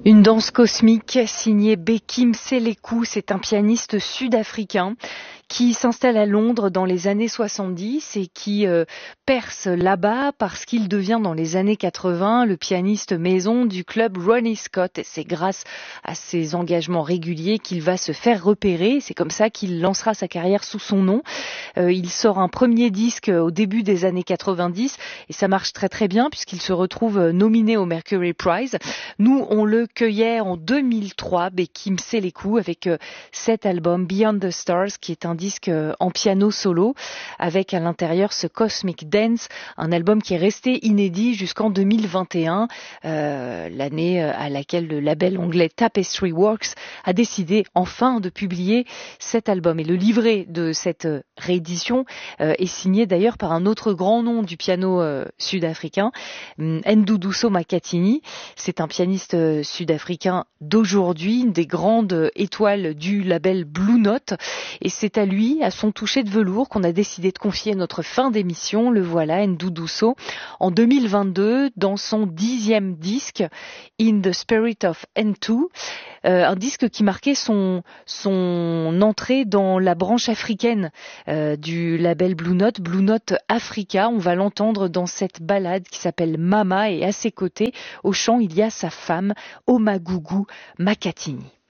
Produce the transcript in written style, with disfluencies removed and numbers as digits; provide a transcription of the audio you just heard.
Une danse cosmique signée Bekim Seleku, c'est un pianiste sud-africain qui s'installe à Londres dans les années 70 et qui perce là-bas parce qu'il devient dans les années 80 le pianiste maison du club Ronnie Scott. Et c'est grâce à ses engagements réguliers qu'il va se faire repérer. C'est comme ça qu'il lancera sa carrière sous son nom. Il sort un premier disque au début des années 90 et ça marche très très bien puisqu'il se retrouve nominé au Mercury Prize. Nous, on le cueillait en 2003, Bekim Seleku, avec cet album Beyond the Stars, qui est un disque en piano solo, avec à l'intérieur ce Cosmic Dance, un album qui est resté inédit jusqu'en 2021, l'année à laquelle le label anglais Tapestry Works a décidé enfin de publier cet album. Et le livret de cette réédition est signé d'ailleurs par un autre grand nom du piano sud-africain, Nduduso Makhathini. C'est un pianiste sud-africain d'aujourd'hui, une des grandes étoiles du label Blue Note. Et c'est à lui, à son toucher de velours, qu'on a décidé de confier notre fin d'émission. Le voilà, Nduduso, en 2022, dans son 10e disque, In the Spirit of N2, un disque qui marquait son entrée dans la branche africaine du label Blue Note Africa. On va l'entendre dans cette ballade qui s'appelle Mama, et à ses côtés, au chant, il y a sa femme, Omagugu Makhathini.